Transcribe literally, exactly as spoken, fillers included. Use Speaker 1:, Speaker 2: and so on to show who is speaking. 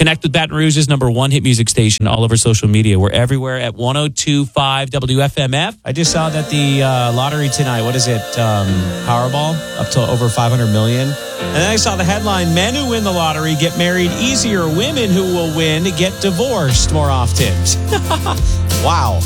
Speaker 1: Connect with Baton Rouge's number one hit music station all over social media. We're everywhere at one oh two point five W F M F. I just saw that the uh, lottery tonight, what is it, um, Powerball, up to over five hundred million. And then I saw the headline, men who win the lottery get married easier. Women who will win get divorced more often. Wow.